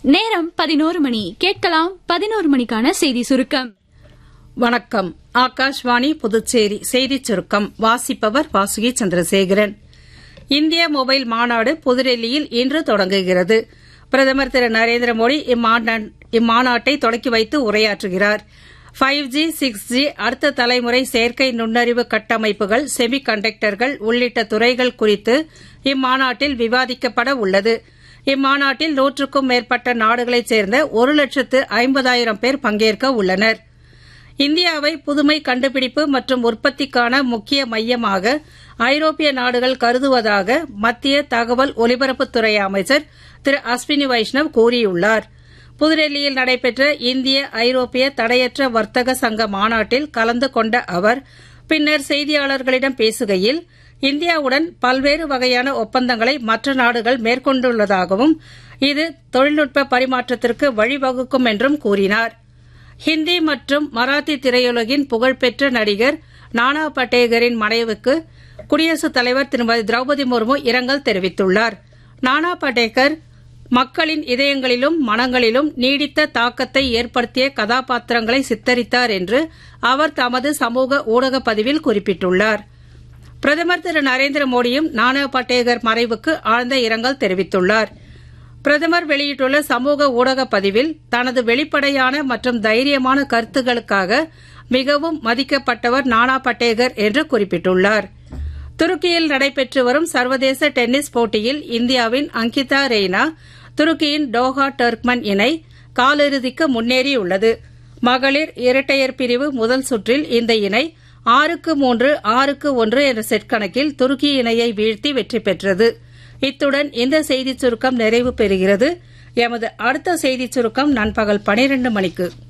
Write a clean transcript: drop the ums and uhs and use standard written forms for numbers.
நேரம் 11 மணி. கேட்கலாம் 11 மணிக்கான செய்தி சுருக்கம். வணக்கம். ஆகாஷ்வாணி புதுச்சேரி செய்திச் சுருக்கம். வாசிப்பவர் வாசுகி சந்திரசேகரன். இந்திய மொபைல் மாநாடு புதுடெல்லியில் இன்று தொடங்குகிறது. பிரதமர் திரு நரேந்திர மோடி இம்மாநாட்டை தொடக்கி வைத்து உரையாற்றுகிறார். 5G, 6G, அடுத்த தலைமுறை செயற்கை நுண்ணறிவு கட்டமைப்புகள், செமி கண்டக்டர்கள் உள்ளிட்ட துறைகள் குறித்து இம்மாநாட்டில் விவாதிக்கப்பட உள்ளது. இம்மாநாட்டில் 100க்கும் மேற்பட்ட நாடுகளைச் சேர்ந்த 1,50,000 பேர் பங்கேற்க உள்ளனர். இந்தியாவை புதுமை கண்டுபிடிப்பு மற்றும் உற்பத்திக்கான முக்கிய மையமாக ஐரோப்பிய நாடுகள் கருதுவதாக மத்திய தகவல் ஒலிபரப்புத்துறை அமைச்சர் திரு அஸ்வினி வைஷ்ணவ் கூறியுள்ளார். புதுடெல்லியில் நடைபெற்ற இந்திய ஐரோப்பிய தடையற்ற வர்த்தக சங்க மாநாட்டில் கலந்து கொண்ட அவர் பின்னர் செய்தியாளர்களிடம் பேசுகையில், இந்தியாவுடன் பல்வேறு வகையான ஒப்பந்தங்களை மற்ற நாடுகள் மேற்கொண்டுள்ளதாகவும் இது தொழில்நுட்ப பரிமாற்றத்திற்கு வழிவகுக்கும் என்றும் கூறினார். ஹிந்தி மற்றும் மராத்தி திரையுலகின் புகழ்பெற்ற நடிகர் நானா படேகரின் மறைவுக்கு குடியரசுத் தலைவர் திருமதி திரௌபதி முர்மு இரங்கல் தெரிவித்துள்ளார். நானா படேகர் மக்களின் இதயங்களிலும் மனங்களிலும் நீடித்த தாக்கத்தை ஏற்படுத்திய கதாபாத்திரங்களை சித்தரித்தார் என்று அவர் தமது சமூக ஊடக பதிவில் குறிப்பிட்டுள்ளார். பிரதமர் திரு நரேந்திர மோடியும் நானா படேகர் மறைவுக்கு ஆழ்ந்த இரங்கல் தெரிவித்துள்ளார். பிரதமர் வெளியிட்டுள்ள சமூக ஊடக பதிவில் தனது வெளிப்படையான மற்றும் தைரியமான கருத்துக்களுக்காக மிகவும் மதிக்கப்பட்டவர் நானா படேகர் என்று குறிப்பிட்டுள்ளார். துருக்கியில் நடைபெற்று வரும் சர்வதேச டென்னிஸ் போட்டியில் இந்தியாவின் அங்கிதா ரெய்னா துருக்கியின் டோஹா டர்க்மன் இணை காலிறுதிக்கு முன்னேறியுள்ளது. மகளிர் இரட்டையர் பிரிவு முதல் சுற்றில் இந்த இணை 6-3, 6-1 என்ற செட் கணக்கில் துருக்கி இணையை வீழ்த்தி வெற்றி பெற்றது. இத்துடன் இந்த செய்திச் சுருக்கம் நிறைவு பெறுகிறது. எமது அடுத்த செய்திச் சுருக்கம் நண்பகல் 12 மணிக்கு.